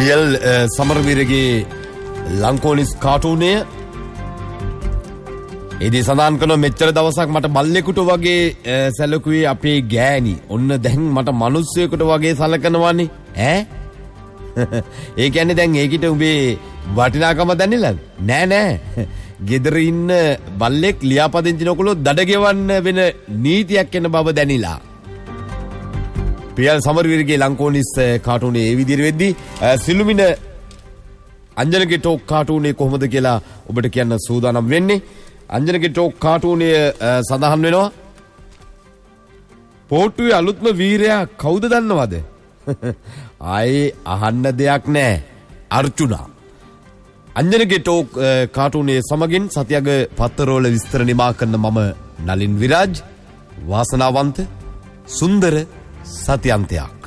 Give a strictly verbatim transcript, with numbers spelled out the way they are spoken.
පියල් සමරවීරගේ ලංකෝනිස් කාටුනය එදී සඳහන් කරන මෙච්චර දවසක් මට බල්ලෙකුට වගේ සැලකුවේ අපේ ගෑණි. ඔන්න දැන් මට මිනිස්සෙකුට වගේ සලකනවානේ. ඈ? ඒ කියන්නේ දැන් ඒකිට උඹේ වටිනාකම දැනෙලාද? නෑ නෑ. ගෙදර ඉන්න බල්ලෙක් ලියාපදිංචි නොකළොත් දඩ ගෙවන්න වෙන නීතියක් එන බව දැනිලා. පියල් සමරවීරගේ ලංකෝනිස් කාටුනේ ඒ විදිහට වෙද්දී සිළුමින අංජනගේ ටෝක් කාටුනේ කොහොමද කියලා ඔබට කියන්න සූදානම් වෙන්නේ. අංජනගේ ටෝක් කාටුනේ සඳහන් වෙනවා. පොට්ටුවේ අලුත්ම වීරයා කවුද දන්නවද? ආයේ අහන්න දෙයක් නැහැ. අර්චුනා. අංජනගේ ටෝක් කාටුනේ සමගින් සතියග පත්තරවල විස්තර නිමා කරන මම නලින් විරාජ් වාසනාවන්ත සුන්දර සත්‍යන්තයක්.